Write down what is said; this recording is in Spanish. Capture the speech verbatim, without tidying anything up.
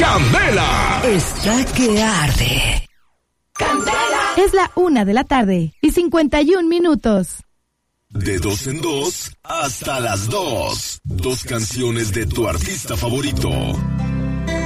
Candela está que arde. Candela. Es la una de la tarde y cincuenta y un minutos. De dos en dos hasta las dos. Dos canciones de tu artista favorito.